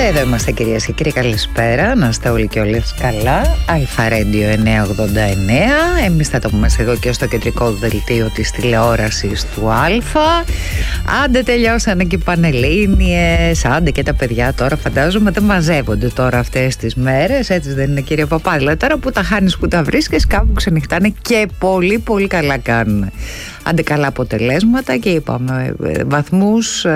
Εδώ είμαστε κυρίες και κύριοι, καλησπέρα. Να είστε όλοι και όλες καλά. Αλφα Radio 989. Εμείς θα το πούμε εδώ και στο κεντρικό δελτίο της τηλεόρασης του Αλφα. Άντε τελειώσανε και οι Πανελλήνιες. Άντε και τα παιδιά τώρα φαντάζομαι δεν μαζεύονται τώρα αυτές τις μέρες. Έτσι δεν είναι κύριε Παπά? Δηλαδή τώρα που τα χάνεις που τα βρίσκεις κάπου ξενυχτάνε και πολύ πολύ καλά κάνουν. Άντε καλά αποτελέσματα και είπαμε βαθμούς.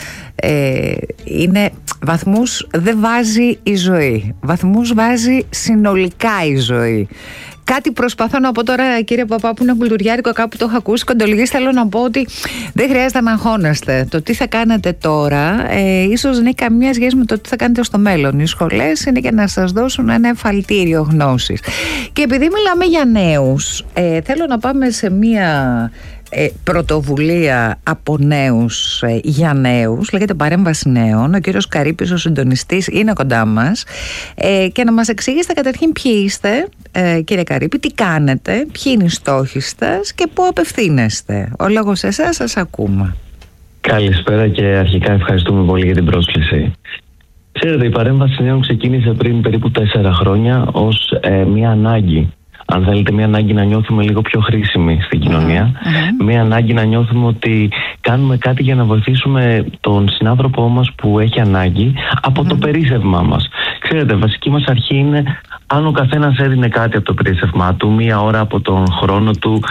Είναι βαθμούς δεν βάζει η ζωή. Βαθμούς βάζει συνολικά η ζωή. Κάτι προσπαθώ να πω τώρα, κύριε Παπά, που είναι κουλτουριάρικο, κάπου το έχω ακούσει κοντολογής. Θέλω να πω ότι δεν χρειάζεται να αγχώνεστε. Το τι θα κάνετε τώρα ίσως δεν έχει καμία σχέση με το τι θα κάνετε στο μέλλον. Οι σχολές είναι για να σας δώσουν ένα εφαλτήριο γνώσης. Και επειδή μιλάμε για νέους, θέλω να πάμε σε μία πρωτοβουλία από νέους για νέους, λέγεται Παρέμβαση Νέων. Ο κύριος Καρύπης, ο συντονιστής, είναι κοντά μας και να μας εξηγήσετε καταρχήν ποιοι είστε, κύριε Καρύπη, τι κάνετε, ποιοι είναι οι στόχοι σας και πού απευθύνεστε. Ο λόγος σε εσάς, σας ακούμε. Καλησπέρα και αρχικά ευχαριστούμε πολύ για την πρόσκληση. Ξέρετε, η Παρέμβαση Νέων ξεκίνησε πριν περίπου 4 χρόνια ως μια ανάγκη. Αν θέλετε, μια ανάγκη να νιώθουμε λίγο πιο χρήσιμοι στην κοινωνία. Μια ανάγκη να νιώθουμε ότι κάνουμε κάτι για να βοηθήσουμε τον συνάνθρωπό μας που έχει ανάγκη από το περίσσευμά μας. Ξέρετε, βασική μας αρχή είναι αν ο καθένας έδινε κάτι από το περίσσευμά του, 1 ώρα από τον χρόνο του,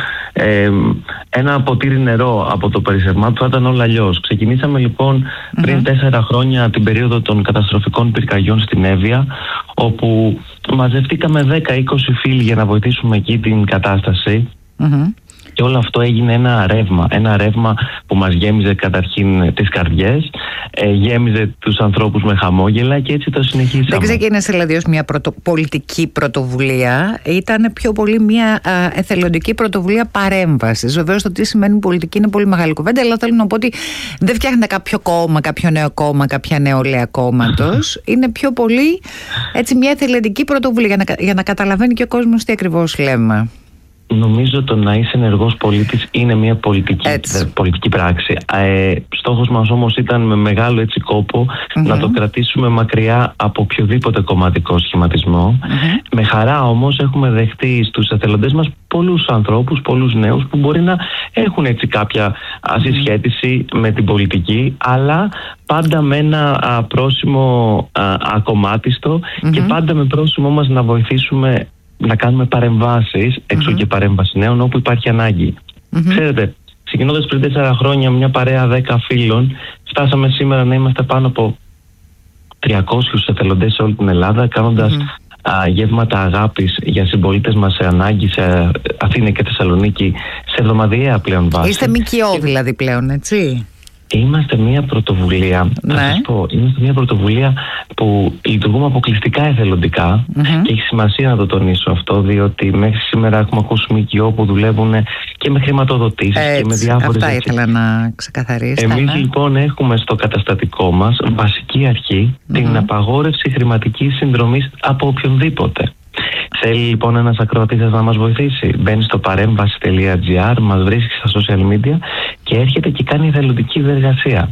ένα ποτήρι νερό από το περίσσευμά του, θα ήταν όλα αλλιώς. Ξεκινήσαμε λοιπόν πριν 4 χρόνια την περίοδο των καταστροφικών πυρκαγιών στην Εύβοια, όπου μαζευτήκαμε 10-20 φίλοι για να βοηθήσουμε εκεί την κατάσταση. Και όλο αυτό έγινε ένα ρεύμα που μας γέμιζε καταρχήν τις καρδιές, γέμιζε τους ανθρώπους με χαμόγελα και έτσι το συνεχίσαμε. Δεν ξεκίνησε δηλαδή ως μια πολιτική πρωτοβουλία, ήταν πιο πολύ μια εθελοντική πρωτοβουλία παρέμβασης. Βεβαίως το τι σημαίνει πολιτική είναι πολύ μεγάλη κουβέντα, αλλά θέλω να πω ότι δεν φτιάχνετε κάποιο κόμμα, κάποιο νέο κόμμα, κάποια νεολαία κόμματος. Είναι πιο πολύ έτσι μια εθελοντική πρωτοβουλία για να καταλαβαίνει και ο κόσμος τι ακριβώς λέμε. Νομίζω το να είσαι ενεργός πολίτης είναι μια πολιτική πράξη. Στόχος μας όμως ήταν με μεγάλο έτσι κόπο να το κρατήσουμε μακριά από οποιοδήποτε κομματικό σχηματισμό. Με χαρά όμως έχουμε δεχτεί στους εθελοντές μας πολλούς ανθρώπους, πολλούς νέους που μπορεί να έχουν έτσι κάποια συσχέτιση με την πολιτική, αλλά πάντα με ένα πρόσημο ακομμάτιστο και πάντα με πρόσημο μας να βοηθήσουμε να κάνουμε παρεμβάσεις, έξω και Παρέμβαση Νέων, όπου υπάρχει ανάγκη. Ξέρετε, ξεκινώντας πριν 4 χρόνια μια παρέα 10 φίλων, φτάσαμε σήμερα να είμαστε πάνω από 300 εθελοντές σε όλη την Ελλάδα, κάνοντας γεύματα αγάπης για συμπολίτες μας σε ανάγκη σε Αθήνα και Θεσσαλονίκη σε εβδομαδιαία πλέον βάση. Είστε ΜΚΟ δηλαδή πλέον, έτσι? Είμαστε μια πρωτοβουλία, θα σας πω, είμαστε μια πρωτοβουλία που λειτουργούμε αποκλειστικά εθελοντικά και έχει σημασία να το τονίσω αυτό, διότι μέχρι σήμερα έχουμε ακούσει ΜΚΟ που δουλεύουν και με χρηματοδοτήσεις και με διάφορες. Αυτά ήθελα να ξεκαθαρίσω. Εμείς λοιπόν έχουμε στο καταστατικό μας βασική αρχή την απαγόρευση χρηματικής συνδρομής από οποιονδήποτε. Θέλει λοιπόν ένας ακροατής να μας βοηθήσει? Μπαίνει στο παρέμβαση.gr, μας βρίσκει στα social media και έρχεται και κάνει εθελοντική εργασία.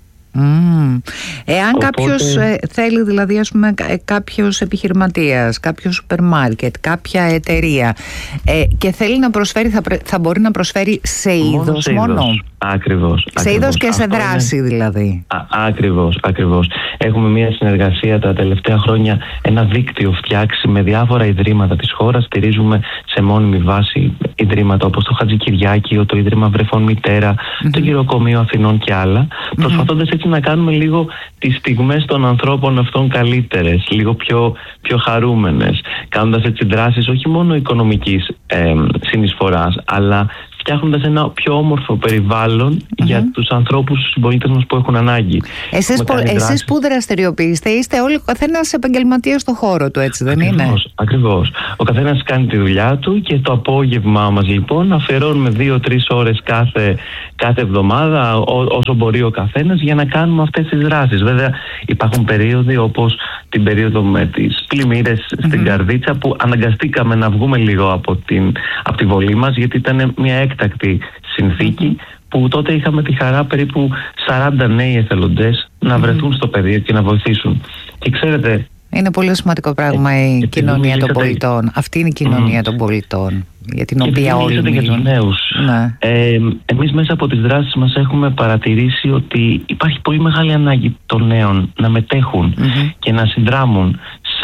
Εάν κάποιος θέλει, δηλαδή ας πούμε κάποιος επιχειρηματίας, κάποιο σούπερ μάρκετ, κάποια εταιρεία και θέλει να προσφέρει, θα μπορεί να προσφέρει σε είδος μόνο? Ακριβώς. Σε είδος και σε δράση δηλαδή. Ακριβώς. Έχουμε μια συνεργασία τα τελευταία χρόνια, ένα δίκτυο φτιάξει με διάφορα ιδρύματα της χώρας. Στηρίζουμε σε μόνιμη βάση ιδρύματα όπως το Χατζικυριάκη, το Ίδρυμα Βρεφών Μητέρα, το Γυροκομείο Αθηνών και άλλα, προσπαθώντας έτσι να κάνουμε λίγο τις στιγμές των ανθρώπων αυτών καλύτερες, λίγο πιο χαρούμενες, κάνοντας έτσι δράσεις όχι μόνο οικονομικής συνεισφοράς, αλλά φτιάχνοντας ένα πιο όμορφο περιβάλλον για τους ανθρώπους, τους συμπολίτες μας που έχουν ανάγκη. Εσείς που δραστηριοποιείστε, είστε όλοι ο καθένας επαγγελματίας στο χώρο του, έτσι δεν είναι? Ακριβώς. Ο καθένας κάνει τη δουλειά του και το απόγευμά μας λοιπόν αφιερώνουμε 2-3 ώρες κάθε εβδομάδα, όσο μπορεί ο καθένας, για να κάνουμε αυτές τις δράσεις. Βέβαια υπάρχουν περίοδοι όπως την περίοδο με τις πλημμύρες στην Καρδίτσα, που αναγκαστήκαμε να βγούμε λίγο από τη βολή μας, γιατί ήταν μια έκτακτη συνθήκη που τότε είχαμε τη χαρά περίπου 40 νέοι εθελοντές να βρεθούν στο πεδίο και να βοηθήσουν. Και ξέρετε, είναι πολύ σημαντικό πράγμα η κοινωνία των πολιτών. Αυτή είναι η κοινωνία των πολιτών, για την οποία όλοι μιλούν. Για τους νέους. Ναι. Εμείς μέσα από τις δράσεις μας έχουμε παρατηρήσει ότι υπάρχει πολύ μεγάλη ανάγκη των νέων να μετέχουν και να συνδράμουν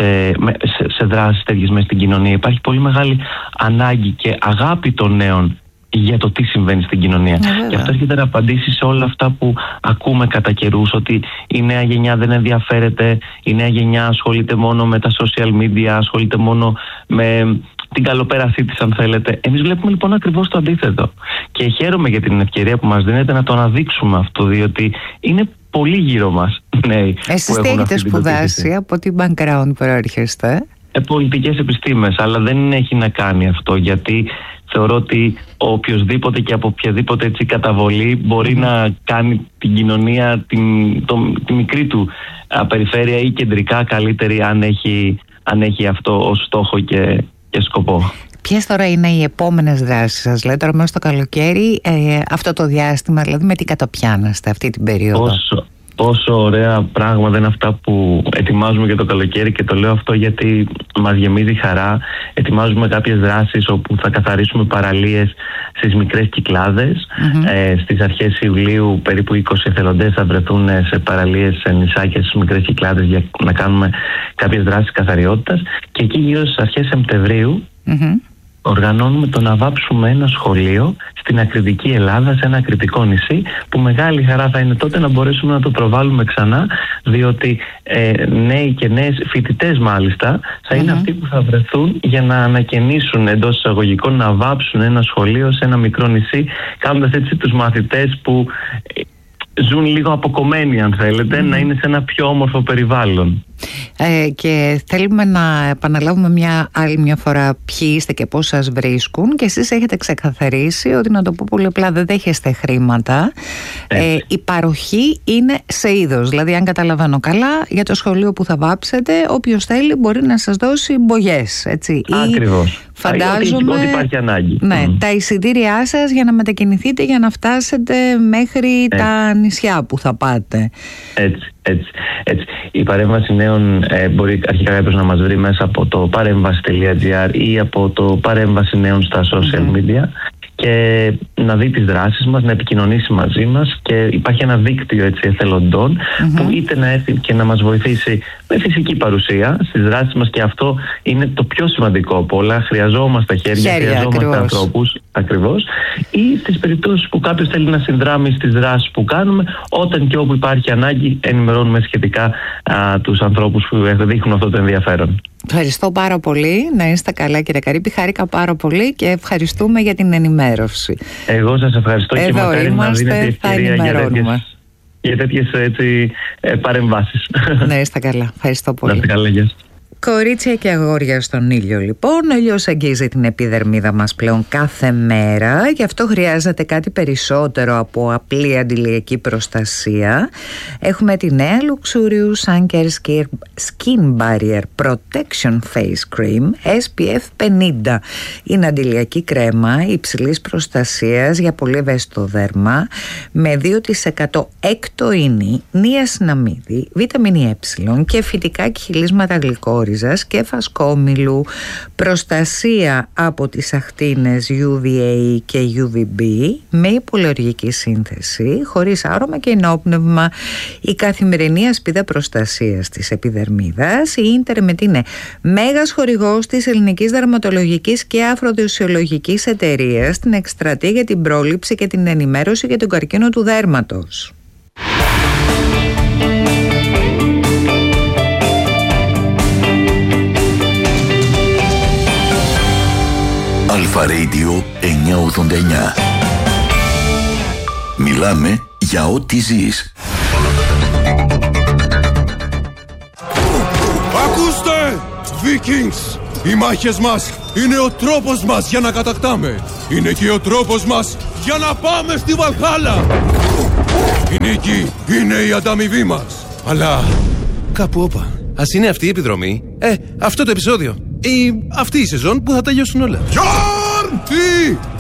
σε δράσεις τέτοιες μέσα στην κοινωνία. Υπάρχει πολύ μεγάλη ανάγκη και αγάπη των νέων για το τι συμβαίνει στην κοινωνία. Και αυτό έρχεται να απαντήσει σε όλα αυτά που ακούμε κατά καιρούς, ότι η νέα γενιά δεν ενδιαφέρεται, η νέα γενιά ασχολείται μόνο με τα social media, ασχολείται μόνο με την καλοπέρασή της, αν θέλετε. Εμείς βλέπουμε λοιπόν ακριβώς το αντίθετο. Και χαίρομαι για την ευκαιρία που μας δίνεται να το αναδείξουμε αυτό, διότι είναι πολύ γύρω μας νέοι. Εσείς τι έχετε σπουδάσει, από τι background προέρχεστε? Πολιτικές επιστήμες, αλλά δεν έχει να κάνει αυτό, γιατί θεωρώ ότι οποιοσδήποτε και από οποιαδήποτε καταβολή μπορεί να κάνει την κοινωνία, τη μικρή του περιφέρεια ή κεντρικά καλύτερη, αν έχει αυτό ως στόχο και σκοπό. Ποιες τώρα είναι οι επόμενες δράσεις σας, δηλαδή τώρα μέσα στο καλοκαίρι, αυτό το διάστημα, δηλαδή με τι καταπιάνεστε αυτή την περίοδο? Πόσο ωραία πράγματα είναι αυτά που ετοιμάζουμε για το καλοκαίρι, και το λέω αυτό γιατί μας γεμίζει χαρά. Ετοιμάζουμε κάποιες δράσεις όπου θα καθαρίσουμε παραλίες στις μικρές Κυκλάδες. Στις αρχές Ιουλίου περίπου 20 εθελοντές θα βρεθούν σε παραλίες, σε νησάκια, στις μικρές Κυκλάδες, για να κάνουμε κάποιες δράσεις καθαριότητας. Και εκεί γύρω στις αρχές Σεπτεμβρίου οργανώνουμε το να βάψουμε ένα σχολείο στην ακριτική Ελλάδα, σε ένα ακριτικό νησί, που μεγάλη χαρά θα είναι τότε να μπορέσουμε να το προβάλλουμε ξανά, διότι νέοι και νέες φοιτητές μάλιστα θα είναι αυτοί που θα βρεθούν για να ανακαινήσουν, εντός εισαγωγικών, να βάψουν ένα σχολείο σε ένα μικρό νησί, κάνοντας έτσι τους μαθητές που ζουν λίγο αποκομμένοι, αν θέλετε, να είναι σε ένα πιο όμορφο περιβάλλον. Και θέλουμε να επαναλάβουμε άλλη μια φορά ποιοι είστε και πώς σας βρίσκουν, και εσείς έχετε ξεκαθαρίσει ότι, να το πω πολύ απλά, δεν δέχεστε χρήματα. Η παροχή είναι σε είδος, δηλαδή αν καταλαβαίνω καλά, για το σχολείο που θα βάψετε, όποιος θέλει μπορεί να σας δώσει μπογιές, έτσι? Ακριβώς. Φαντάζομαι ότι υπάρχει ανάγκη. Ναι, τα εισιτήριά σας για να μετακινηθείτε, για να φτάσετε μέχρι τα νησιά που θα πάτε. Έτσι. Η παρέμβαση νέων μπορεί αρχικά κάποιος να μας βρει μέσα από το παρέμβαση.gr ή από το παρέμβαση νέων στα social media, και να δει τις δράσεις μας, να επικοινωνήσει μαζί μας, και υπάρχει ένα δίκτυο εθελοντών που είτε να έρθει και να μας βοηθήσει με φυσική παρουσία στις δράσεις μας, και αυτό είναι το πιο σημαντικό από όλα. Χρειαζόμαστε χέρια, χρειαζόμαστε ανθρώπους, ακριβώς, ή στις περιπτώσεις που κάποιος θέλει να συνδράμει στις δράσεις που κάνουμε, όταν και όπου υπάρχει ανάγκη ενημερώνουμε σχετικά τους ανθρώπους που δείχνουν αυτό το ενδιαφέρον. Ευχαριστώ πάρα πολύ. Να είστε καλά, κύριε Καρύπη. Χάρηκα πάρα πολύ και ευχαριστούμε για την ενημέρωση. Εγώ σας ευχαριστώ. Εδώ και μακάρι να δίνετε ευκαιρία για τέτοιες παρεμβάσεις. Να είστε καλά. Ευχαριστώ πολύ. Να είστε καλά, γεια σας. Κορίτσια και αγόρια στον ήλιο, λοιπόν. Ο ήλιος αγγίζει την επιδερμίδα μας πλέον κάθε μέρα, γι' αυτό χρειάζεται κάτι περισσότερο από απλή αντιλιακή προστασία. Έχουμε τη νέα Luxurious Anchor Skin Barrier Protection Face Cream SPF 50. Είναι αντιλιακή κρέμα υψηλής προστασίας για πολύ ευαίσθητο δέρμα, με 2% έκτοινη, νιασιναμίδη, βιταμίνη Ε και φυτικά κιχυλίσματα γλυκόριζας και φασκόμηλου, προστασία από τις ακτίνες UVA και UVB με υπολεωργική σύνθεση, χωρίς άρωμα και ενόπνευμα, η καθημερινή ασπίδα προστασίας της επιδερμίδας. Η Ίντερμετ είναι μέγας χορηγός της ελληνικής δερματολογικής και αφροδισιολογικής εταιρείας, την εκστρατεία για την πρόληψη και την ενημέρωση για τον καρκίνο του δέρματος. Αλφα Radio 989. Μιλάμε για ό,τι ζεις. Ακούστε! Vikings! Οι μάχες μας είναι ο τρόπος μας για να κατακτάμε. Είναι και ο τρόπος μας για να πάμε στη Βαλχάλα. Η νίκη είναι η ανταμοιβή μας. Αλλά κάπου όπα. Ας είναι αυτή η επιδρομή, αυτό το επεισόδιο, ή αυτή η σεζόν που θα τελειώσουν όλα. Γιόρ! Τι!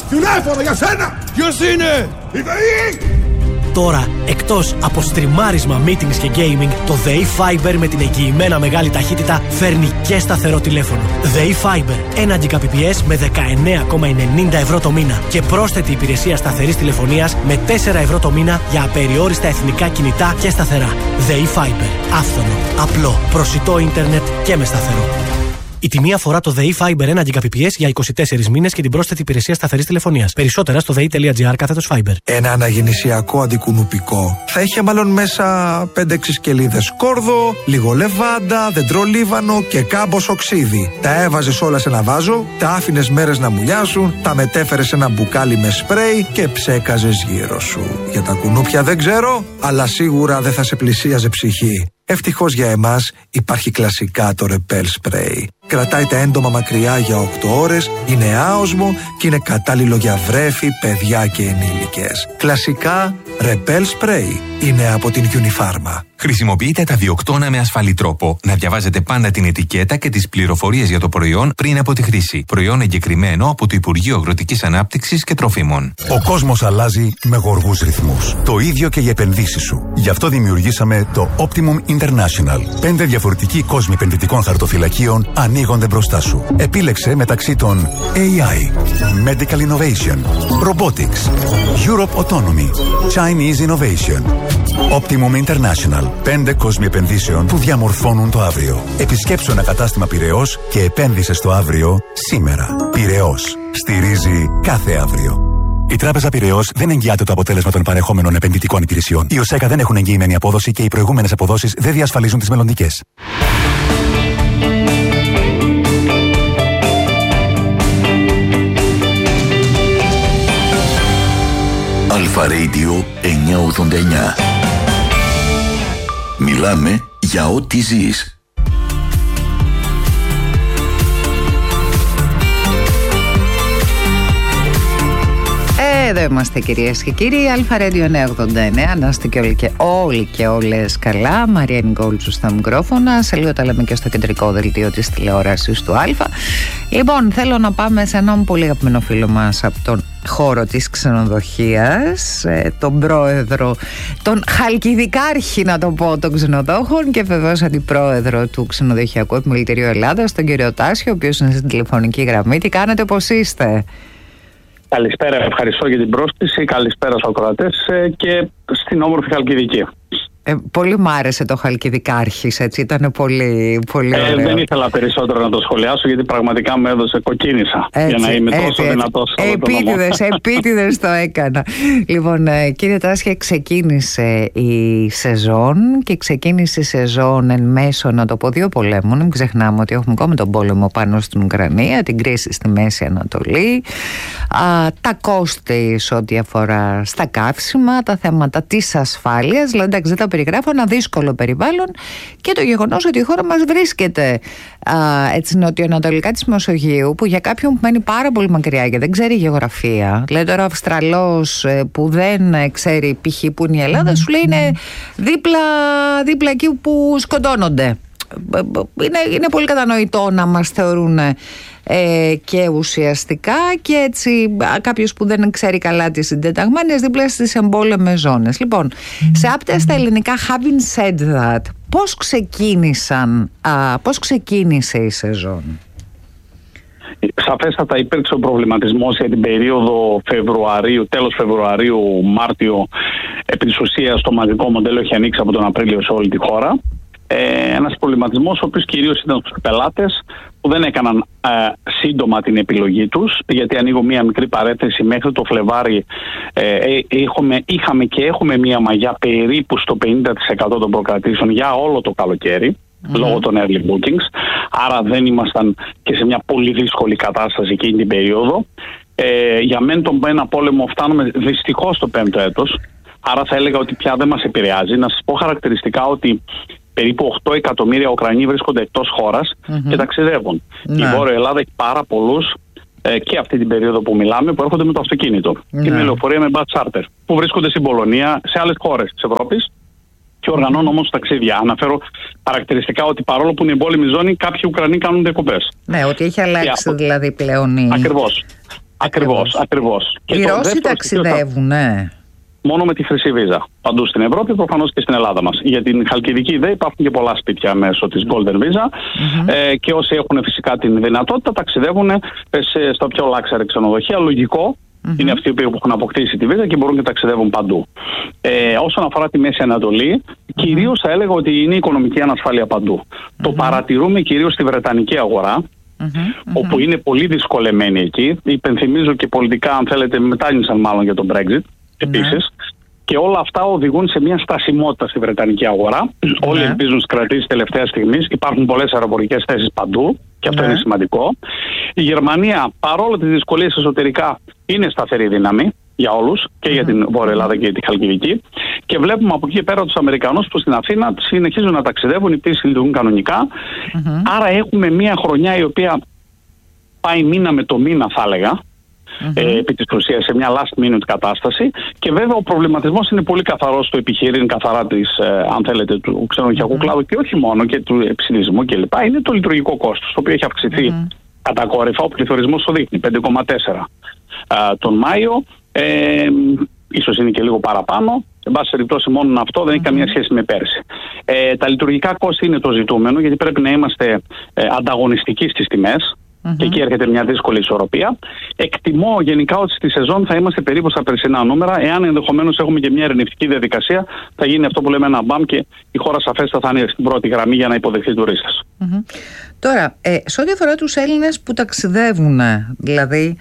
Τηλέφωνο για σένα! Ποιος είναι? Η ΔΕΗ! Τώρα, εκτός από στριμάρισμα, meetings και gaming, το ΔΕΗ Fiber με την εγγυημένα μεγάλη ταχύτητα φέρνει και σταθερό τηλέφωνο. ΔΕΗ Fiber, 1 Gbps με 19,90 ευρώ το μήνα και πρόσθετη υπηρεσία σταθερής τηλεφωνίας με 4 ευρώ το μήνα για απεριόριστα εθνικά κινητά και σταθερά. ΔΕΗ Fiber, άφθονο, απλό, προσιτό ίντερνετ και με σταθερό. Η τιμή αφορά το ΔΕΗ Fiber 1 Gbps για 24 μήνες και την πρόσθετη υπηρεσία σταθερής τηλεφωνίας. Περισσότερα στο dei.gr/Fiber. Ένα αναγεννησιακό αντικουνουπικό θα είχε μάλλον μέσα 5-6 σκελίδες σκόρδο, λίγο λεβάντα, δεντρολίβανο και κάμπος οξύδι. Τα έβαζες όλα σε ένα βάζο, τα άφηνες μέρες να μουλιάσουν, τα μετέφερες σε ένα μπουκάλι με σπρέι και ψέκαζες γύρω σου. Για τα κουνούπια δεν ξέρω, αλλά σίγουρα δεν θα σε πλησίαζε ψυχή. Ευτυχώς για εμάς υπάρχει κλασικά το Repel Spray. Κρατάει τα έντομα μακριά για 8 ώρες, είναι άοσμο και είναι κατάλληλο για βρέφη, παιδιά και ενήλικες. Κλασικά Repel Spray είναι από την Unifarma. Χρησιμοποιείτε τα διοκτώνα με ασφαλή τρόπο. Να διαβάζετε πάντα την ετικέτα και τις πληροφορίες για το προϊόν πριν από τη χρήση. Προϊόν εγκεκριμένο από το Υπουργείο Αγροτικής Ανάπτυξης και Τροφίμων. Ο κόσμος αλλάζει με γοργούς ρυθμούς. Το ίδιο και οι επενδύσεις σου. Γι' αυτό δημιουργήσαμε το Optimum International. 5 διαφορετικοί κόσμοι επενδυτικών χαρτοφυλακίων ανοίγονται μπροστά σου. Επίλεξε μεταξύ των AI, Medical Innovation, Robotics, Europe Autonomy, Chinese Innovation. Optimum International. 5 κόσμοι επενδύσεων που διαμορφώνουν το αύριο. Επισκέψου ένα κατάστημα Πειραιώς και επένδυσε στο αύριο σήμερα. Πειραιώς. Στηρίζει κάθε αύριο. Η Τράπεζα Πειραιώς δεν εγγυάται το αποτέλεσμα των παρεχόμενων επενδυτικών υπηρεσιών. Οι ΟΣΕΚΑ δεν έχουν εγγυημένη απόδοση και οι προηγούμενες αποδόσεις δεν διασφαλίζουν τις μελλοντικές. Αλφα Radio 989. Μιλάμε για ό,τι ζεις. Εδώ είμαστε κυρίες και κύριοι, Αλφα Radio 989, να είστε και όλοι και όλες καλά. Μαρία Νικόλτσου στα μικρόφωνα, σε λίγο τα λέμε και στο κεντρικό δελτίο της τηλεόρασης του Αλφα. Λοιπόν, θέλω να πάμε σε έναν πολύ αγαπημένο φίλο μας από τον χώρο της ξενοδοχείας, τον πρόεδρο, τον χαλκιδικάρχη να το πω των ξενοδόχων και βεβαίως αντιπρόεδρο του Ξενοδοχειακού Επιμελητηρίου Ελλάδας, τον κύριο Τάσιο, ο οποίος είναι στην τηλεφωνική γραμμή. Τι κάνετε, πώς είστε? Καλησπέρα, ευχαριστώ για την πρόσκληση. Καλησπέρα στους ακροατές και στην όμορφη Χαλκιδική. Πολύ μ' άρεσε το Χαλκιδικάρχης, έτσι, ήταν πολύ ωραίο. Δεν ήθελα περισσότερο να το σχολιάσω γιατί πραγματικά με έδωσε κοκκίνησα για να είμαι τόσο δυνατός. Επίτηδες το έκανα. Λοιπόν, κύριε Τάσια, ξεκίνησε η σεζόν και ξεκίνησε η σεζόν εν μέσω, να το πω, 2 πολέμων. Μην ξεχνάμε ότι έχουμε ακόμα τον πόλεμο πάνω στην Ουκρανία, την κρίση στη Μέση Ανατολή, τα κόστη σε ό,τι αφορά στα καύσιμα, τα θέματα της ασφάλειας. Δηλαδή, εντάξει, δεν τα περιγράφω, ένα δύσκολο περιβάλλον και το γεγονός ότι η χώρα μας βρίσκεται έτσι νοτιοανατολικά της Μεσογείου, που για κάποιον που μένει πάρα πολύ μακριά και δεν ξέρει γεωγραφία, δηλαδή τώρα ο Αυστραλός που δεν ξέρει π.χ. που είναι η Ελλάδα, σου λέει είναι δίπλα εκεί που σκοτώνονται. Είναι πολύ κατανοητό να μας θεωρούν και ουσιαστικά και έτσι κάποιος που δεν ξέρει καλά τις συντεταγμένες δίπλα στις εμπόλεμες ζώνες. Λοιπόν, σε άπτες στα ελληνικά, having said that, πώς ξεκίνησε η σεζόν? Σαφέστατα υπήρξε ο προβληματισμός για την περίοδο Φεβρουαρίου, τέλος Φεβρουαρίου, Μάρτιο. Επί της ουσίας το μαζικό μοντέλο έχει ανοίξει από τον Απρίλιο σε όλη τη χώρα. Ένας προβληματισμός ο οποίος κυρίως ήταν στους πελάτες που δεν έκαναν σύντομα την επιλογή τους, γιατί ανοίγω μία μικρή παρένθεση, μέχρι το Φλεβάρι είχαμε και έχουμε μία μαγιά περίπου στο 50% των προκρατήσεων για όλο το καλοκαίρι, λόγω των early bookings, άρα δεν ήμασταν και σε μια πολύ δύσκολη κατάσταση εκείνη την περίοδο. Για μεν τον ένα πόλεμο φτάνουμε δυστυχώς στο 5ο έτος, άρα θα έλεγα ότι πια δεν μας επηρεάζει. Να σας πω χαρακτηριστικά ότι περίπου 8 εκατομμύρια Ουκρανοί βρίσκονται εκτός χώρας και ταξιδεύουν. Η Βόρεια Ελλάδα έχει πάρα πολλούς και αυτή την περίοδο που μιλάμε που έρχονται με το αυτοκίνητο και με λεωφορεία με bus charter που βρίσκονται στην Πολωνία, σε άλλες χώρες της Ευρώπης και οργανώνουν όμως ταξίδια. Αναφέρω χαρακτηριστικά ότι παρόλο που είναι εμπόλεμη ζώνη, κάποιοι Ουκρανοί κάνουν διακοπές. Ναι, ότι έχει αλλάξει δηλαδή πλέον η... Ακριβώς. Ακριβώς. Οι Ρώσοι ταξιδεύουν, ναι. Μόνο με τη χρυσή βίζα. Παντού στην Ευρώπη, προφανώς και στην Ελλάδα μας. Για την Χαλκιδική ιδέα υπάρχουν και πολλά σπίτια μέσω της Golden Visa και όσοι έχουν φυσικά την δυνατότητα ταξιδεύουν στα πιο luxury ξενοδοχεία. Λογικό. Είναι αυτοί που έχουν αποκτήσει τη βίζα και μπορούν και ταξιδεύουν παντού. Όσον αφορά τη Μέση Ανατολή, κυρίως θα έλεγα ότι είναι η οικονομική ανασφάλεια παντού. Το παρατηρούμε κυρίως στη Βρετανική αγορά, όπου είναι πολύ δυσκολεμένη εκεί. Υπενθυμίζω και πολιτικά, αν θέλετε, μετάνιωσαν μάλλον για τον Brexit επίσης. Και όλα αυτά οδηγούν σε μια στασιμότητα στη Βρετανική αγορά. Όλοι ελπίζουν στις κρατήσεις τελευταία στιγμής. Υπάρχουν πολλές αεροπορικές θέσεις παντού και αυτό είναι σημαντικό. Η Γερμανία, παρόλο τις δυσκολίες εσωτερικά, είναι σταθερή δύναμη για όλους και για την Βόρεια Ελλάδα και για τη Χαλκιδική. Και βλέπουμε από εκεί πέρα τους Αμερικανούς που στην Αθήνα συνεχίζουν να ταξιδεύουν, οι πτήσεις λειτουργούν κανονικά. Άρα έχουμε μια χρονιά η οποία πάει μήνα με το μήνα, θα έλεγα. Επί της ουσίας σε μια last minute κατάσταση και βέβαια ο προβληματισμός είναι πολύ καθαρός στο επιχειρήν καθαρά της, αν θέλετε, του ξενοδοχειακού κλάδου και όχι μόνο και του επισυνδυσμού κλπ. Είναι το λειτουργικό κόστος, το οποίο έχει αυξηθεί κατακόρυφα, ο πληθωρισμός το δείχνει 5,4 τον Μάιο, ίσως είναι και λίγο παραπάνω. Εν πάση περιπτώσει, μόνο αυτό δεν έχει καμία σχέση με πέρσι. Τα λειτουργικά κόστη είναι το ζητούμενο, γιατί πρέπει να είμαστε ανταγωνιστικοί στις τιμές. Και εκεί έρχεται μια δύσκολη ισορροπία. Εκτιμώ γενικά ότι στη σεζόν θα είμαστε περίπου στα περσινά νούμερα. Εάν ενδεχομένως έχουμε και μια ειρηνευτική διαδικασία, θα γίνει αυτό που λέμε ένα μπαμ και η χώρα σαφέστα θα είναι στην πρώτη γραμμή για να υποδεχθεί τουρίστες. Τώρα, σε ό,τι αφορά τους Έλληνες που ταξιδεύουν, δηλαδή.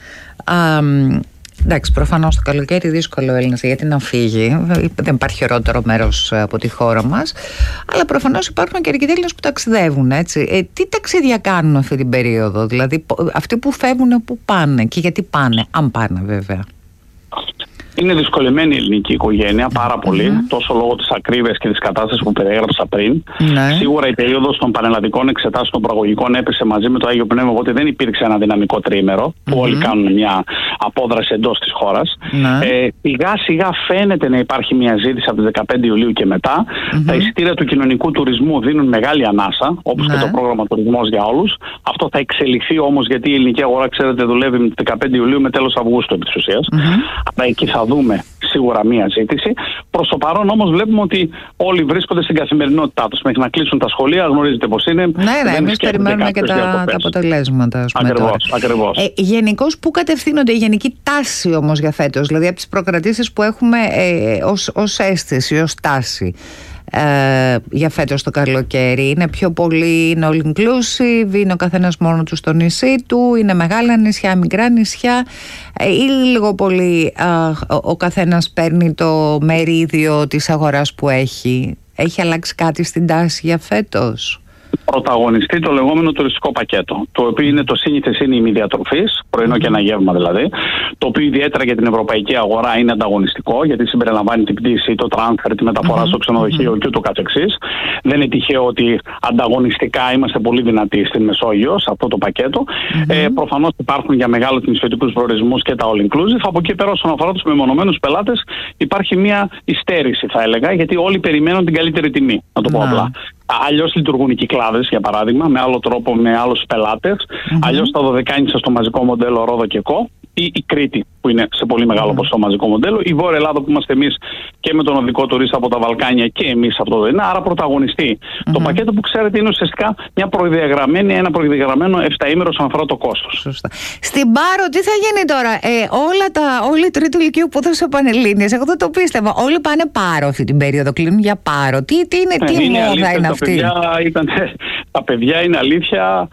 Εντάξει, προφανώς το καλοκαίρι δύσκολο ο Έλληνας γιατί να φύγει. Δεν υπάρχει χειρότερο μέρος από τη χώρα μας. Αλλά προφανώς υπάρχουν και αρκετοί Έλληνες που ταξιδεύουν, έτσι. Τι ταξίδια κάνουν αυτή την περίοδο, δηλαδή αυτοί που φεύγουν, που πάνε και γιατί πάνε, αν πάνε βέβαια. Είναι δυσκολεμένη η ελληνική οικογένεια πάρα πολύ, τόσο λόγω της ακρίβειας και της κατάστασης που περιέγραψα πριν. Σίγουρα η περίοδος των πανελλαδικών εξετάσεων των προαγωγικών έπεσε μαζί με το Άγιο Πνεύμα, οπότε δεν υπήρξε ένα δυναμικό τριήμερο που όλοι κάνουν μια απόδραση εντός της χώρας. Σιγά σιγά φαίνεται να υπάρχει μια ζήτηση από τις 15 Ιουλίου και μετά. Τα εισιτήρια του κοινωνικού τουρισμού δίνουν μεγάλη ανάσα, όπως και το πρόγραμμα Τουρισμός για Όλους. Αυτό θα εξελιχθεί όμως, γιατί η ελληνική αγορά, ξέρετε, δουλεύει με τις 15 Ιουλίου με τέλος Αυγούστου επί της ουσίας. Αλλά εκεί θα δούμε σίγουρα μία ζήτηση. Προς το παρόν όμως βλέπουμε ότι όλοι βρίσκονται στην καθημερινότητά τους. Μέχρι να κλείσουν τα σχολεία, γνωρίζετε πώς είναι. Ναι, εμείς περιμένουμε και τα αποτελέσματα. Ακριβώς. Γενικώς, πού κατευθύνονται η γενική τάση όμως για φέτος, δηλαδή από τις προκρατήσεις που έχουμε ως αίσθηση, ως τάση. Για φέτος το καλοκαίρι είναι πιο πολύ, είναι all inclusive, είναι ο καθένας μόνο του στο νησί του, είναι μεγάλα νησιά, μικρά νησιά, ή λίγο πολύ ο καθένας παίρνει το μερίδιο της αγοράς που έχει. Έχει αλλάξει κάτι στην τάση για φέτος? Πρωταγωνιστεί το λεγόμενο τουριστικό πακέτο, το οποίο είναι το σύνηθες είναι ημιδιατροφής, πρωινό και ένα γεύμα δηλαδή, το οποίο ιδιαίτερα για την ευρωπαϊκή αγορά είναι ανταγωνιστικό, γιατί συμπεριλαμβάνει την πτήση, το transfer, τη μεταφορά στο ξενοδοχείο και ούτω καθεξής. Δεν είναι τυχαίο ότι ανταγωνιστικά είμαστε πολύ δυνατοί στην Μεσόγειο σε αυτό το πακέτο. Προφανώς υπάρχουν για μεγάλους νησιωτικούς προορισμούς και τα all inclusive. Από εκεί πέρα, όσον αφορά τους μεμονωμένους πελάτες, υπάρχει μια υστέρηση, θα έλεγα, γιατί όλοι περιμένουν την καλύτερη τιμή, να το πω απλά. Αλλιώς λειτουργούν οι Κυκλάδες, για παράδειγμα, με άλλο τρόπο, με άλλους πελάτες. Αλλιώς τα Δωδεκάνησα στο μαζικό μοντέλο Ρόδο και Κο, ή η Κρήτη, που είναι σε πολύ μεγάλο ποσοστό μαζικό μοντέλο, η Βόρεια Ελλάδα που είμαστε εμείς και με τον οδικό τουρίστα από τα Βαλκάνια και εμείς αυτό το είναι. Άρα πρωταγωνιστεί το πακέτο που ξέρετε είναι ουσιαστικά ένα προδιαγραμμένο 7ήμερο όσον αφορά το κόστος. Σωστά. Στην Πάρο τι θα γίνει τώρα? Όλοι οι τρίτου λυκείου που έδωσε Πανελλήνιες, εγώ δεν το πίστευα. Όλοι πάνε Πάρο αυτή την περίοδο, κλείνουν για Πάρο. Τι μόδα είναι αυτή? Τα παιδιά είναι αλήθεια.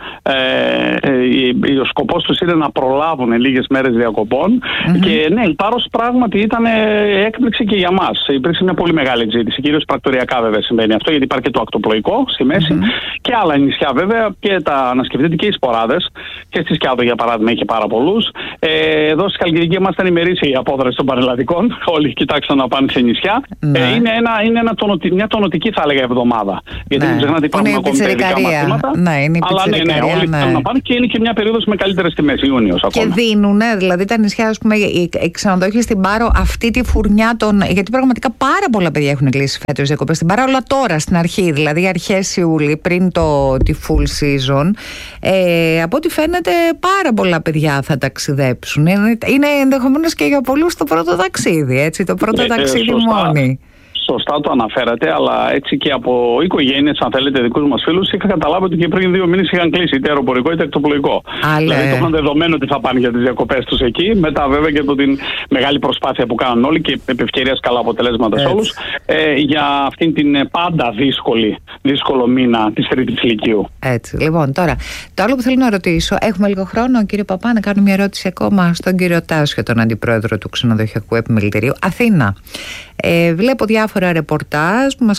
Ο σκοπός τους είναι να προλάβουν λίγες μέρες διακοπών. Και ναι, η Πάρος πράγματι ήταν έκπληξη και για μας. Υπήρξε μια πολύ μεγάλη ζήτηση, κυρίως πρακτοριακά βέβαια συμβαίνει αυτό, γιατί υπάρχει και το ακτοπλοϊκό στη μέση και άλλα νησιά βέβαια, και να σκεφτείτε και οι Σποράδες, και στη Σκιάδο για παράδειγμα είχε πάρα πολλούς. Εδώ στη Χαλκιδική μας ήταν ημερήσια η απόδραση των πανελλαδικών. Όλοι κοιτάξαν να πάνε σε νησιά. Είναι μια τονωτική, θα έλεγα, εβδομάδα. Γιατί μην ξεχνάτε υπάρχουν ακόμη παιδικά μαθήματα. Αλλά όλοι θέλουν να πάνε και είναι και μια περίοδος με καλύτερες τιμές, Ιούνιος ακόμα. Και δίνουν, δηλαδή τα νησιά, ας πούμε, οι ξενοδόχοι στην Πάρο, αυτή τη φουρνιά των. Γιατί πραγματικά πάρα πολλά παιδιά έχουν κλείσει φέτος διακοπές στην Πάρο, αλλά τώρα στην αρχή, δηλαδή αρχές Ιούλη, πριν τη full season. Από ό,τι φαίνεται πάρα πολλά παιδιά θα ταξιδέψουν. Είναι ενδεχομένως και για πολλούς το πρώτο ταξίδι, έτσι, το πρώτο ταξίδι μόνοι. Σωστά το αναφέρατε, αλλά έτσι και από οικογένειες, αν θέλετε, δικούς μας φίλους, είχα καταλάβει ότι και πριν 2 μήνες είχαν κλείσει είτε αεροπορικό είτε εκτοπλοϊκό. Δηλαδή το είχαν δεδομένο ότι θα πάνε για τις διακοπές τους εκεί. Μετά, βέβαια, και από την μεγάλη προσπάθεια που κάνουν όλοι και επ' ευκαιρίας καλά αποτελέσματα σε όλους, για αυτήν την πάντα δύσκολο μήνα της Τρίτης Λυκείου. Έτσι. Λοιπόν, τώρα, το άλλο που θέλω να ρωτήσω, έχουμε λίγο χρόνο, κύριε Παπά, να κάνω μια ερώτηση ακόμα στον κύριο Τάσιο, τον αντιπρόεδρο του Ξενοδοχειακού Επιμελητηρίου. Αθήνα. Βλέπω διάφορα ρεπορτάζ που μας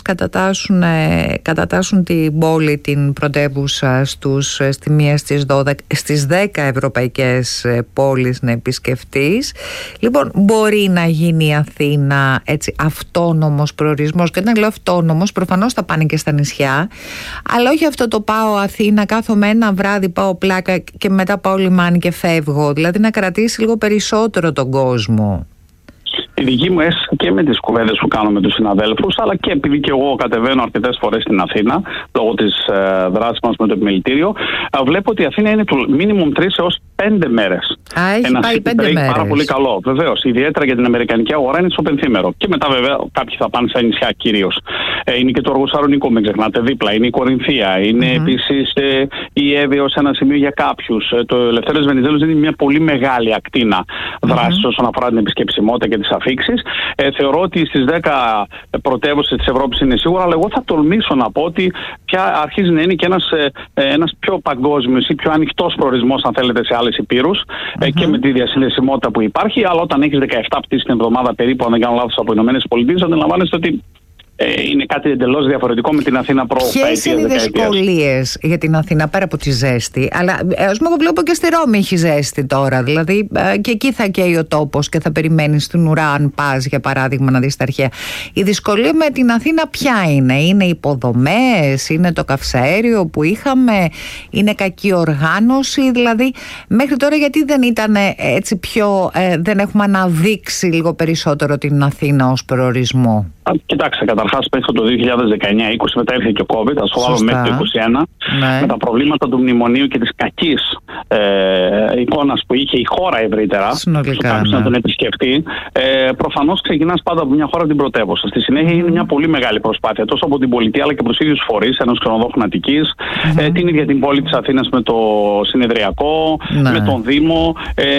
κατατάσσουν την πόλη, την πρωτεύουσα στη μία στις 10 ευρωπαϊκές πόλεις να επισκεφτείς. Λοιπόν, μπορεί να γίνει η Αθήνα έτσι αυτόνομος προορισμός, και όταν λέω αυτόνομος προφανώς θα πάνε και στα νησιά, αλλά όχι αυτό το πάω Αθήνα, κάθομαι ένα βράδυ, πάω πλάκα και μετά πάω λιμάνι και φεύγω, δηλαδή να κρατήσει λίγο περισσότερο τον κόσμο. Η δική μου αίσθηση και με τις κουβέντες που κάνω με τους συναδέλφους, αλλά και επειδή και εγώ κατεβαίνω αρκετές φορές στην Αθήνα λόγω της δράσης μας με το επιμελητήριο, βλέπω ότι η Αθήνα είναι του minimum 3 έως 5 μέρες. Έχει πάει 5 μέρες. Πάρα πολύ καλό. Βεβαίως, ιδιαίτερα για την αμερικανική αγορά είναι στο πενθήμερο. Και μετά, βέβαια, κάποιοι θα πάνε στα νησιά κυρίως. Είναι και το Αργοσαρονικό, μην ξεχνάτε, δίπλα. Είναι η Κορινθία. Είναι επίσης η Εύβοια ως ένα σημείο για κάποιους. Το Ελευθέριος Βενιζέλος είναι μια πολύ μεγάλη ακτίνα δράσης όσον αφορά την επισκεψιμότητα και τις αφίξεις. Θεωρώ ότι στις 10 πρωτεύουσες της Ευρώπης είναι σίγουρα, αλλά εγώ θα τολμήσω να πω ότι πια αρχίζει να είναι και ένας πιο παγκόσμιος ή πιο ανοιχτός προορισμός, αν θέλετε, σε άλλες υπήρους και με τη διασυνδεσιμότητα που υπάρχει. Αλλά όταν έχεις 17 πτήσεις την εβδομάδα περίπου, αν δεν κάνω λάθος, από ΗΠΑ, αντιλαμβάνεστε ότι είναι κάτι εντελώς διαφορετικό με την Αθήνα προ-δεκαετίας. Ποιες είναι οι δυσκολίες για την Αθήνα πέρα από τη ζέστη? Αλλά ας πούμε, εγώ βλέπω και στη Ρώμη έχει ζέστη τώρα. Δηλαδή και εκεί θα καίει ο τόπος και θα περιμένεις στην ουρά, αν πας για παράδειγμα να δεις τα αρχαία. Η δυσκολία με την Αθήνα ποια είναι? Είναι οι υποδομές, είναι το καυσαέριο που είχαμε, είναι κακή οργάνωση? Δηλαδή μέχρι τώρα γιατί δεν ήταν έτσι πιο, δεν έχουμε αναδείξει λίγο περισσότερο την Αθήνα ως προορισμό? Κοιτάξτε, καταρχάς μέχρι το 2019-20 μετά ήρθε και ο COVID, ας το βάλω μέχρι το 2021, με τα προβλήματα του μνημονίου και της κακής εικόνας που είχε η χώρα ευρύτερα, συνολικά, να τον επισκεφτεί, προφανώς ξεκινάς πάντα από μια χώρα την πρωτεύουσα. Στη συνέχεια είναι μια πολύ μεγάλη προσπάθεια τόσο από την πολιτεία αλλά και από τους ίδιους φορείς, ενός ξενοδόχου Αττικής, την ίδια την πόλη της Αθήνας με το συνεδριακό, με τον Δήμο,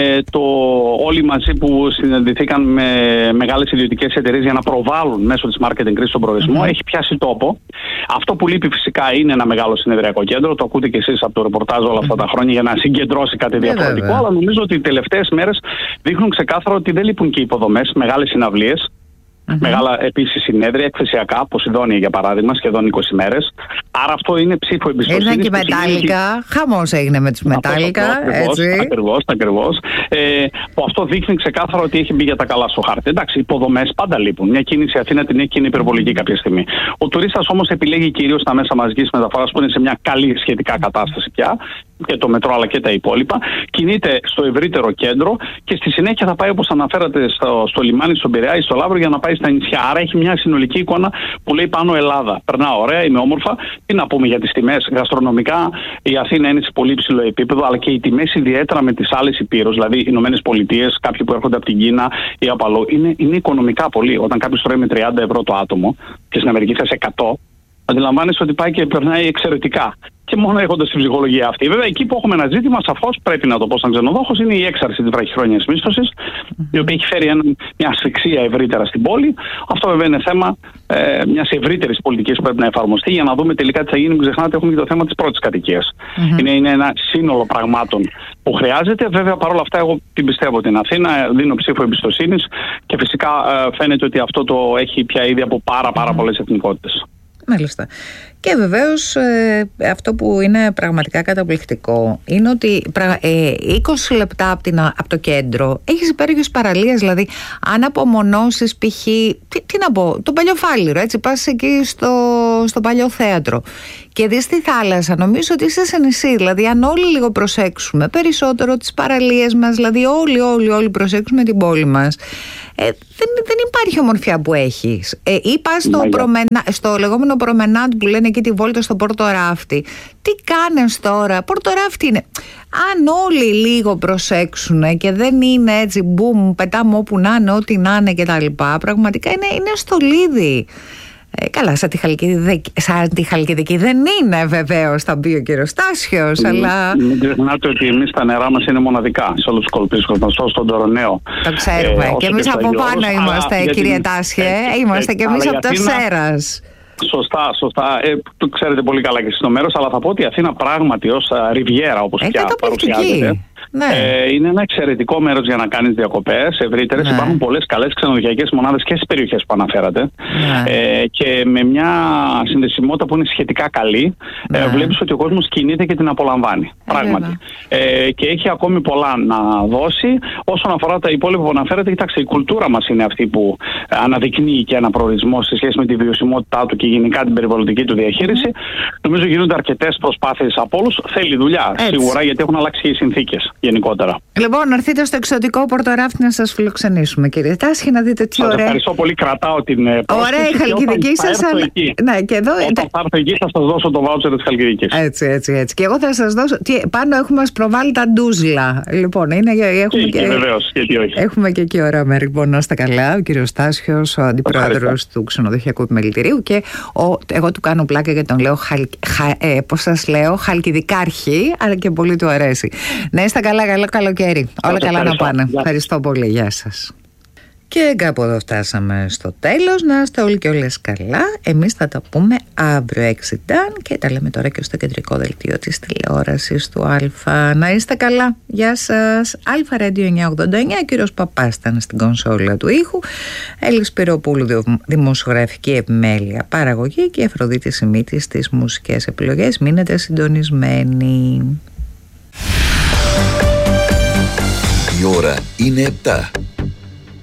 όλοι μαζί που συναντηθήκαν με μεγάλες ιδιωτικές εταιρείες για να προβάλλουν μέσω της marketing κρίση στον προορισμό, έχει πιάσει τόπο. Αυτό που λείπει φυσικά είναι ένα μεγάλο συνεδριακό κέντρο. Το ακούτε και εσείς από το ρεπορτάζ όλα αυτά τα χρόνια για να συγκεντρώσει κάτι διαφορετικό. Αλλά νομίζω ότι οι τελευταίες μέρες δείχνουν ξεκάθαρα ότι δεν λείπουν και υποδομές, μεγάλες συναυλίες. Μεγάλα επίσης συνέδρια, εκθεσιακά, Ποσειδόνια για παράδειγμα, σχεδόν 20 μέρες. Άρα αυτό είναι ψήφο εμπιστοσύνης. Ήταν και Μετάλλικα, χαμός έγινε με τους Μετάλλικα. Ακριβώς. Που αυτό δείχνει ξεκάθαρα ότι έχει μπει για τα καλά στο χάρτη. Εντάξει, υποδομές πάντα λείπουν. Μια κίνηση Αθήνα την έχει και είναι υπερβολική κάποια στιγμή. Ο τουρίστας όμως επιλέγει κυρίως τα μέσα μαζικής μεταφοράς που είναι σε μια καλή σχετικά κατάσταση πια, και το μετρό αλλά και τα υπόλοιπα. Κινείται στο ευρύτερο κέντρο και στη συνέχεια θα πάει, όπως αναφέρατε, στο λιμάνι, στον Πειραιά ή στο Λαύριο για να πάει στα νησιά. Άρα έχει μια συνολική εικόνα που λέει πάνω Ελλάδα. Περνάω ωραία, είναι όμορφα. Τι να πούμε για τις τιμές? Γαστρονομικά η Αθήνα είναι σε πολύ υψηλό επίπεδο, αλλά και οι τιμές ιδιαίτερα με τις άλλες υπήρους, δηλαδή οι Ηνωμένες Πολιτείες, κάποιοι που έρχονται από την Κίνα ή από αλλού, είναι οικονομικά πολύ. Όταν κάποιος τρώει με 30 ευρώ το άτομο και στην Αμερική θες 100, αντιλαμβάνεσαι ότι πάει και περνάει εξαιρετικά. Και μόνο έχοντας την ψυχολογία αυτή. Βέβαια, εκεί που έχουμε ένα ζήτημα, σαφώς πρέπει να το πω σαν ξενοδόχος, είναι η έξαρση της βραχυχρόνιας μίσθωσης, η οποία έχει φέρει μια ασφυξία ευρύτερα στην πόλη. Αυτό βέβαια είναι θέμα μιας ευρύτερης πολιτικής που πρέπει να εφαρμοστεί για να δούμε τελικά τι θα γίνει. Μην ξεχνάτε, έχουμε και το θέμα της πρώτης κατοικίας. Είναι ένα σύνολο πραγμάτων που χρειάζεται. Βέβαια, παρόλα αυτά, εγώ την πιστεύω την Αθήνα, δίνω ψήφο εμπιστοσύνης και φυσικά φαίνεται ότι αυτό το έχει πια ήδη από πάρα πολλές εθνικότητες. Μάλιστα. Και βεβαίως αυτό που είναι πραγματικά καταπληκτικό είναι ότι 20 λεπτά από το κέντρο έχεις υπέροχες παραλίες. Δηλαδή αν απομονώσεις π.χ. τι να πω, τον Παλιοφάλιρο, έτσι, πας εκεί στο παλιό θέατρο και δεις τη θάλασσα, νομίζω ότι είσαι σε νησί. Δηλαδή αν όλοι λίγο προσέξουμε περισσότερο τις παραλίες μας, δηλαδή όλοι προσέξουμε την πόλη μας, δεν υπάρχει ομορφιά που έχεις. Ή πας στο λεγόμενο προμενάντ που λένε εκεί τη βόλτα στο Πορτοράφτη. Τι κάνεις τώρα, Πορτοράφτη είναι. Αν όλοι λίγο προσέξουν και δεν είναι έτσι μπουμ, πετάμε όπου να είναι, ό,τι να είναι κτλ. Πραγματικά είναι στολίδι. Καλά, σαν τη Χαλκιδική δεν είναι βεβαίως, θα μπει ο κύριος Στάσιος, αλλά... Μην ξεχνάτε ότι εμείς τα νερά μας είναι μοναδικά σε όλους τους κολπίσκους μας, στον Τωροναίο. Το ξέρουμε. Και εμείς από πάνω είμαστε, κύριε Τάσιε. Είμαστε και εμείς από το Σέρας. Σωστά. Το ξέρετε πολύ καλά και εσείς το μέρος, αλλά θα πω ότι η Αθήνα πράγματι ως ριβιέρα, όπως πια παρουσιάζεται, είναι ένα εξαιρετικό μέρος για να κάνεις διακοπές ευρύτερες. Υπάρχουν πολλές καλές ξενοδοχειακές μονάδες και στις περιοχές που αναφέρατε. Και με μια συνδεσιμότητα που είναι σχετικά καλή, βλέπεις ότι ο κόσμος κινείται και την απολαμβάνει. Πράγματι. Και έχει ακόμη πολλά να δώσει. Όσον αφορά τα υπόλοιπα που αναφέρατε, κοιτάξτε, η κουλτούρα μας είναι αυτή που αναδεικνύει και ένα προορισμό σε σχέση με τη βιωσιμότητά του και γενικά την περιβαλλοντική του διαχείριση. Νομίζω γίνονται αρκετές προσπάθειες από όλους. Θέλει δουλειά σίγουρα, γιατί έχουν αλλάξει και οι συνθήκες γενικότερα. Λοιπόν, να έρθετε στο εξωτικό Πορτοράφτη να σας φιλοξενήσουμε, κύριε Τάσχη, να δείτε τι ωραία. Σας ευχαριστώ πολύ, κρατάω την πρόσκληση. Ωραία η Χαλκιδική σας. Ναι, και εδώ... Όταν θα έρθω εκεί θα σας δώσω το βάουτσερ της Χαλκιδικής. Έτσι. Και εγώ θα σας δώσω... Πάνω έχουμε προβάλει τα ντούζλα. Λοιπόν, βεβαίως, γιατί όχι. Έχουμε και εκεί ωραία μέρη. Λοιπόν, να είστε καλά. Ο κύριος Στάσιος, ο αντιπρόεδρος του Ξενοδοχειακού Επιμελητηρίου, και εγώ του κάνω πλάκα γιατί τον λέω πώς σας λέω, Χαλκιδικάρχη, αλλά και πολύ του αρέσει. Να είστε καλά, καλό καλοκαίρι. Όλα καλά να πάνε. Ευχαριστώ πολύ. Γεια σας. Και κάπου εδώ φτάσαμε στο τέλος. Να είστε όλοι και όλες καλά. Εμείς θα τα πούμε αύριο 6 και τα λέμε τώρα και στο κεντρικό δελτίο της τηλεόρασης του Α. Να είστε καλά. Γεια σας. Α Radio 989. Ο κύριος Παπάς ήταν στην κονσόλα του ήχου. Έλλης Πυροπούλου, δημοσιογραφική επιμέλεια, παραγωγή, και Αφροδίτη Σιμίτη στις μουσικές επιλογές. Μείνετε συντονισμένοι. Η ώρα είναι 7.